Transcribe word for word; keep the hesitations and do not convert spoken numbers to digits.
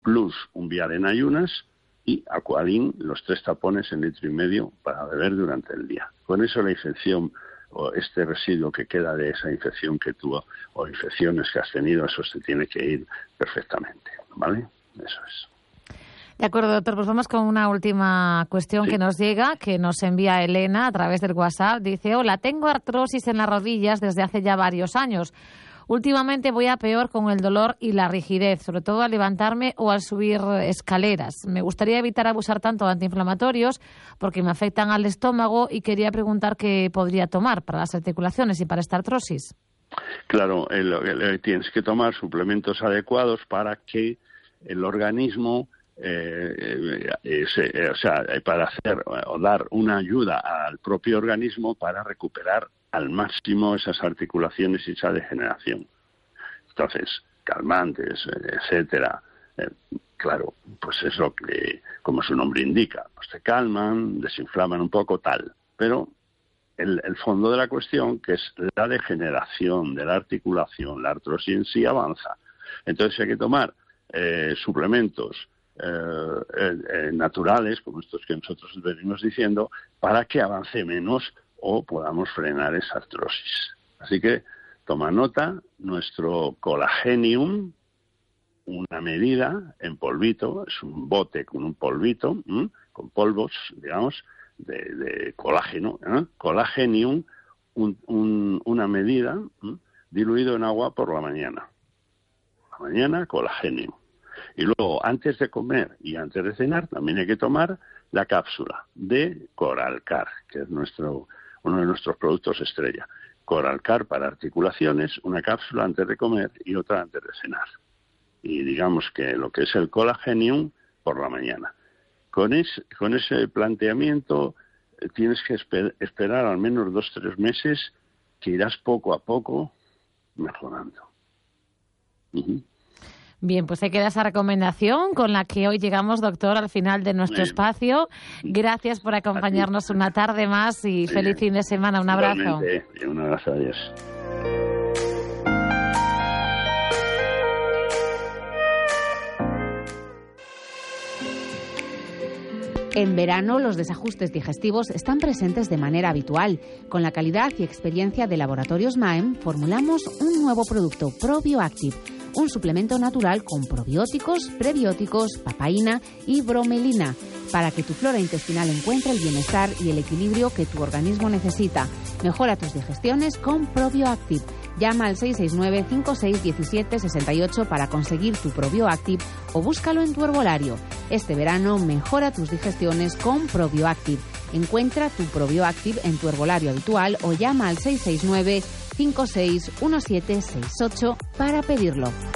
plus un vial en ayunas y Aqualin, los tres tapones en litro y medio para beber durante el día. Con eso la infección o este residuo que queda de esa infección que tuvo o infecciones que has tenido, eso se tiene que ir perfectamente, ¿vale? Eso es. De acuerdo, doctor. Pues vamos con una última cuestión sí. que nos llega, que nos envía Elena a través del WhatsApp. Dice, hola, tengo artrosis en las rodillas desde hace ya varios años. Últimamente voy a peor con el dolor y la rigidez, sobre todo al levantarme o al subir escaleras. Me gustaría evitar abusar tanto de antiinflamatorios porque me afectan al estómago y quería preguntar qué podría tomar para las articulaciones y para esta artrosis. Claro, el, el, tienes que tomar suplementos adecuados para que el organismo... Eh, eh, eh, o sea, para hacer o dar una ayuda al propio organismo para recuperar al máximo esas articulaciones y esa degeneración. Entonces, calmantes, etcétera, eh, claro, pues es lo que, como su nombre indica, pues te calman, desinflaman un poco, tal. Pero el, el fondo de la cuestión, que es la degeneración de la articulación, la artrosis en sí avanza. Entonces hay que tomar eh, suplementos Eh, eh, naturales, como estos que nosotros venimos diciendo, para que avance menos o podamos frenar esa artrosis. Así que toma nota, nuestro Colagenium, una medida en polvito, es un bote con un polvito, ¿m? con polvos, digamos, de, de colágeno, ¿eh? Colagenium, un, un, una medida ¿m? diluido en agua por la mañana. Por la mañana, Colagenium. Y luego, antes de comer y antes de cenar, también hay que tomar la cápsula de Coralcar, que es nuestro uno de nuestros productos estrella. Coralcar para articulaciones, una cápsula antes de comer y otra antes de cenar. Y digamos que lo que es el Colagenium por la mañana. Con, es, con ese planteamiento eh, tienes que esper, esperar al menos dos o tres meses que irás poco a poco mejorando. Uh-huh. Bien, pues ahí queda esa recomendación con la que hoy llegamos, doctor, al final de nuestro espacio. Gracias por acompañarnos una tarde más y sí. feliz fin de semana. Un abrazo. Igualmente, un abrazo, adiós. En verano, los desajustes digestivos están presentes de manera habitual. Con la calidad y experiencia de Laboratorios Maem, formulamos un nuevo producto, ProbioActive, un suplemento natural con probióticos, prebióticos, papaína y bromelina, para que tu flora intestinal encuentre el bienestar y el equilibrio que tu organismo necesita. Mejora tus digestiones con ProbioActive. Llama al seis seis nueve, cinco seis uno siete, seis ocho para conseguir tu ProbioActive o búscalo en tu herbolario. Este verano mejora tus digestiones con ProbioActive. Encuentra tu ProbioActive en tu herbolario habitual o llama al seis seis nueve, cinco seis uno siete seis ocho para pedirlo.